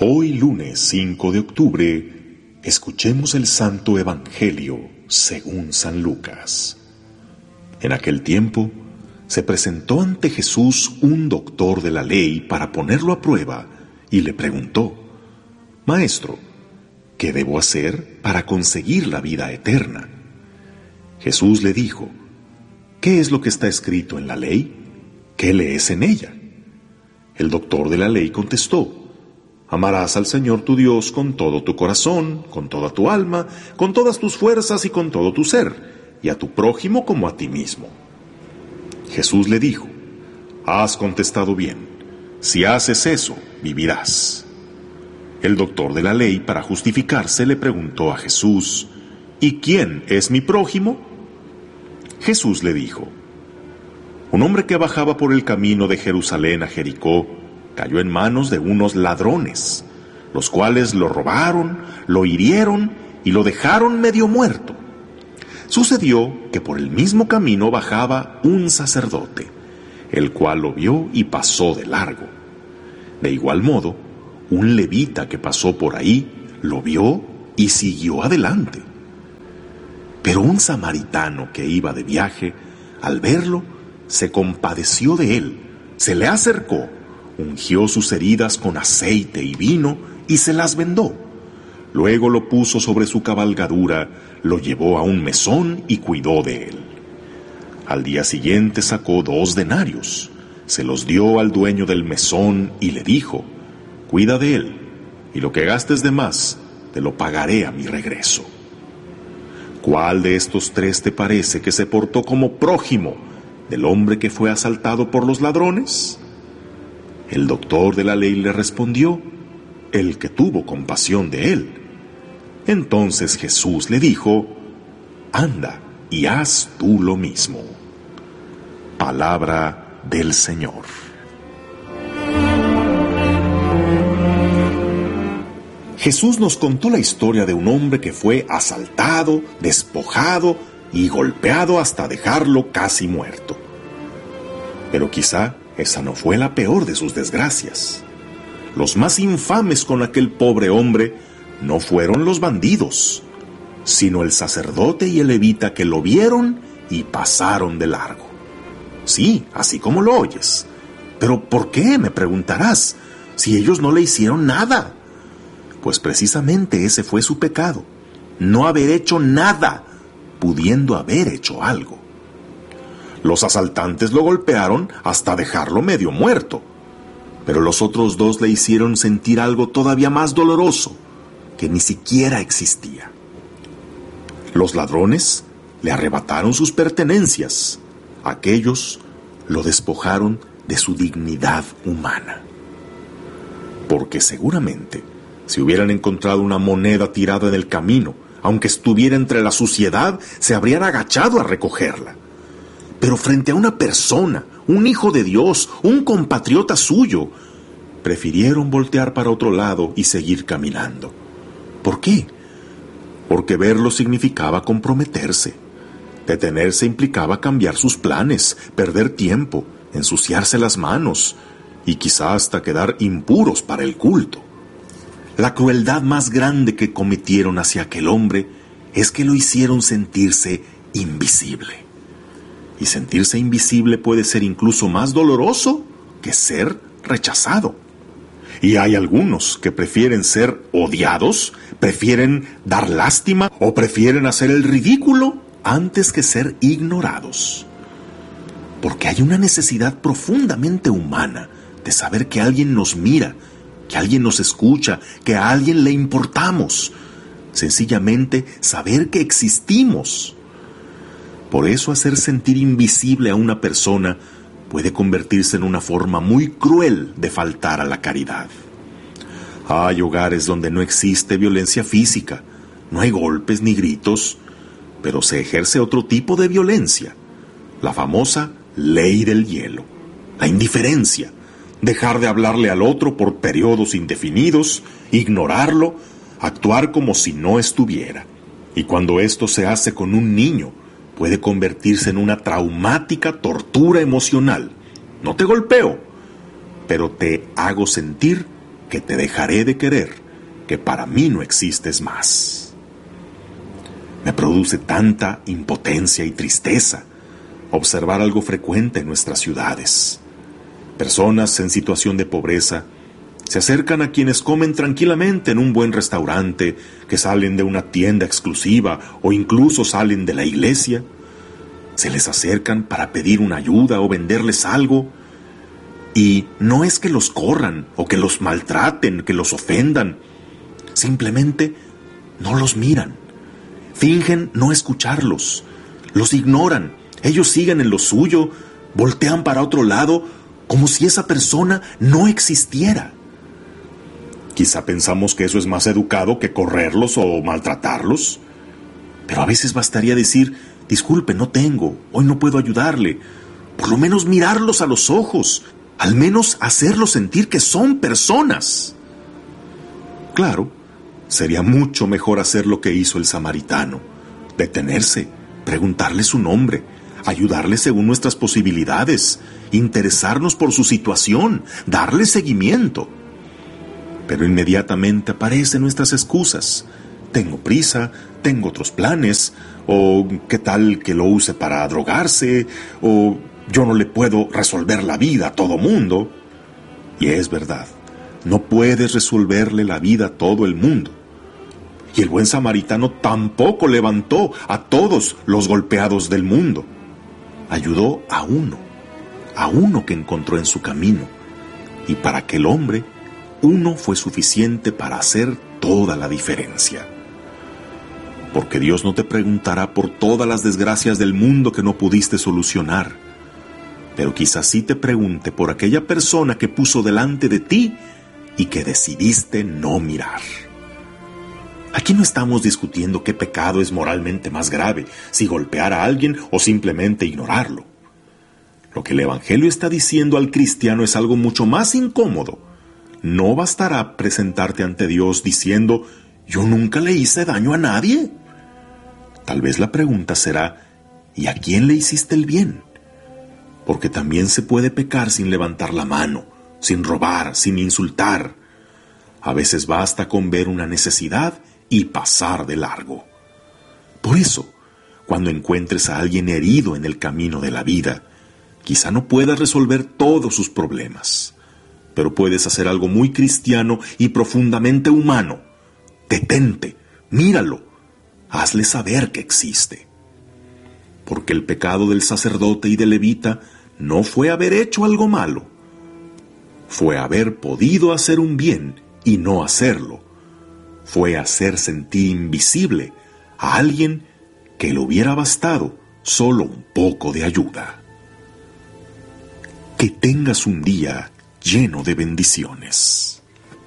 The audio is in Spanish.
Hoy lunes 5 de octubre, escuchemos el Santo Evangelio según San Lucas. En aquel tiempo, se presentó ante Jesús un doctor de la ley para ponerlo a prueba y le preguntó: Maestro, ¿qué debo hacer para conseguir la vida eterna? Jesús le dijo: ¿Qué es lo que está escrito en la ley? ¿Qué lees en ella? El doctor de la ley contestó: Amarás al Señor tu Dios con todo tu corazón, con toda tu alma, con todas tus fuerzas y con todo tu ser, y a tu prójimo como a ti mismo. Jesús le dijo: Has contestado bien. Si haces eso, vivirás. El doctor de la ley, para justificarse, le preguntó a Jesús: ¿Y quién es mi prójimo? Jesús le dijo: Un hombre que bajaba por el camino de Jerusalén a Jericó cayó en manos de unos ladrones, los cuales lo robaron, lo hirieron y lo dejaron medio muerto. Sucedió que por el mismo camino bajaba un sacerdote, el cual lo vio y pasó de largo. De igual modo, un levita que pasó por ahí lo vio y siguió adelante. Pero un samaritano que iba de viaje, al verlo, se compadeció de él, se le acercó, ungió sus heridas con aceite y vino y se las vendó. Luego lo puso sobre su cabalgadura, lo llevó a un mesón y cuidó de él. Al día siguiente sacó 2 denarios, se los dio al dueño del mesón y le dijo: Cuida de él, y lo que gastes de más, te lo pagaré a mi regreso. ¿Cuál de estos 3 te parece que se portó como prójimo del hombre que fue asaltado por los ladrones? El doctor de la ley le respondió: el que tuvo compasión de él. Entonces Jesús le dijo: Anda y haz tú lo mismo. Palabra del Señor. Jesús nos contó la historia de un hombre que fue asaltado, despojado y golpeado hasta dejarlo casi muerto. Pero quizá esa no fue la peor de sus desgracias. Los más infames con aquel pobre hombre no fueron los bandidos, sino el sacerdote y el levita que lo vieron y pasaron de largo. Sí, así como lo oyes. ¿Pero por qué?, me preguntarás, si ellos no le hicieron nada. Pues precisamente ese fue su pecado, no haber hecho nada, pudiendo haber hecho algo. Los asaltantes lo golpearon hasta dejarlo medio muerto, pero los otros 2 le hicieron sentir algo todavía más doloroso, que ni siquiera existía. Los ladrones le arrebataron sus pertenencias, aquellos lo despojaron de su dignidad humana. Porque seguramente, si hubieran encontrado una moneda tirada en el camino, aunque estuviera entre la suciedad, se habrían agachado a recogerla. Pero frente a una persona, un hijo de Dios, un compatriota suyo, prefirieron voltear para otro lado y seguir caminando. ¿Por qué? Porque verlo significaba comprometerse. Detenerse implicaba cambiar sus planes, perder tiempo, ensuciarse las manos y quizá hasta quedar impuros para el culto. La crueldad más grande que cometieron hacia aquel hombre es que lo hicieron sentirse invisible. Y sentirse invisible puede ser incluso más doloroso que ser rechazado. Y hay algunos que prefieren ser odiados, prefieren dar lástima o prefieren hacer el ridículo antes que ser ignorados. Porque hay una necesidad profundamente humana de saber que alguien nos mira, que alguien nos escucha, que a alguien le importamos. Sencillamente saber que existimos. Por eso hacer sentir invisible a una persona puede convertirse en una forma muy cruel de faltar a la caridad. Hay hogares donde no existe violencia física, no hay golpes ni gritos, pero se ejerce otro tipo de violencia, la famosa ley del hielo, la indiferencia, dejar de hablarle al otro por periodos indefinidos, ignorarlo, actuar como si no estuviera. Y cuando esto se hace con un niño, puede convertirse en una traumática tortura emocional. No te golpeo, pero te hago sentir que te dejaré de querer, que para mí no existes más. Me produce tanta impotencia y tristeza observar algo frecuente en nuestras ciudades. Personas en situación de pobreza se acercan a quienes comen tranquilamente en un buen restaurante, que salen de una tienda exclusiva o incluso salen de la iglesia. Se les acercan para pedir una ayuda o venderles algo. Y no es que los corran o que los maltraten, que los ofendan. Simplemente no los miran. Fingen no escucharlos. Los ignoran. Ellos siguen en lo suyo, voltean para otro lado, como si esa persona no existiera. Quizá pensamos que eso es más educado que correrlos o maltratarlos. Pero a veces bastaría decir: disculpe, no tengo, hoy no puedo ayudarle. Por lo menos mirarlos a los ojos, al menos hacerlos sentir que son personas. Claro, sería mucho mejor hacer lo que hizo el samaritano: detenerse, preguntarle su nombre, ayudarle según nuestras posibilidades, interesarnos por su situación, darle seguimiento. Pero inmediatamente aparecen nuestras excusas. Tengo prisa, tengo otros planes, o qué tal que lo use para drogarse, o yo no le puedo resolver la vida a todo mundo. Y es verdad, no puedes resolverle la vida a todo el mundo. Y el buen samaritano tampoco levantó a todos los golpeados del mundo. Ayudó a uno que encontró en su camino. Y para aquel hombre, uno fue suficiente para hacer toda la diferencia. Porque Dios no te preguntará por todas las desgracias del mundo que no pudiste solucionar, pero quizás sí te pregunte por aquella persona que puso delante de ti y que decidiste no mirar. Aquí no estamos discutiendo qué pecado es moralmente más grave, si golpear a alguien o simplemente ignorarlo. Lo que el Evangelio está diciendo al cristiano es algo mucho más incómodo. No bastará presentarte ante Dios diciendo: yo nunca le hice daño a nadie. Tal vez la pregunta será: ¿y a quién le hiciste el bien? Porque también se puede pecar sin levantar la mano, sin robar, sin insultar. A veces basta con ver una necesidad y pasar de largo. Por eso, cuando encuentres a alguien herido en el camino de la vida, quizá no puedas resolver todos sus problemas, pero puedes hacer algo muy cristiano y profundamente humano. Detente, míralo, hazle saber que existe. Porque el pecado del sacerdote y del levita no fue haber hecho algo malo, fue haber podido hacer un bien y no hacerlo. Fue hacer sentir invisible a alguien que le hubiera bastado solo un poco de ayuda. Que tengas un día lleno de bendiciones.